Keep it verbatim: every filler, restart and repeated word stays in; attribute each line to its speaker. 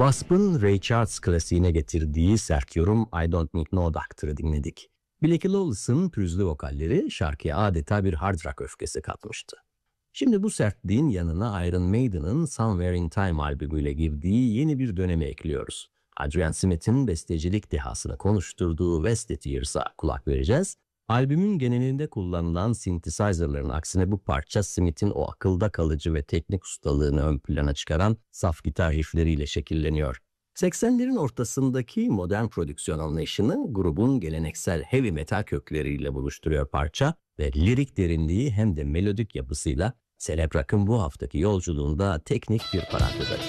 Speaker 1: Wasp'ın Ray Charles klasiğine getirdiği sert yorum I Don't Need No Doctor'ı dinledik. Blackie Lawless'ın pürüzlü vokalleri şarkıya adeta bir hard rock öfkesi katmıştı. Şimdi bu sertliğin yanına Iron Maiden'ın Somewhere in Time albümüyle girdiği yeni bir döneme ekliyoruz. Adrian Smith'in bestecilik dehasını konuşturduğu Wasted Years'a kulak vereceğiz. Albümün genelinde kullanılan synthesizer'ların aksine bu parça Smith'in o akılda kalıcı ve teknik ustalığını ön plana çıkaran saf gitar riffleriyle şekilleniyor. seksenlerin ortasındaki modern prodüksiyon anlayışını grubun geleneksel heavy metal kökleriyle buluşturuyor parça ve lirik derinliği hem de melodik yapısıyla Celeb Rock'ın bu haftaki yolculuğunda teknik bir parantez açıyor.